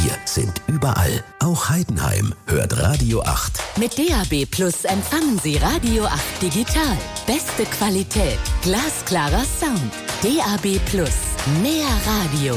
Wir sind überall. Auch Heidenheim hört Radio 8. Mit DAB Plus empfangen Sie Radio 8 digital. Beste Qualität, glasklarer Sound. DAB Plus, mehr Radio.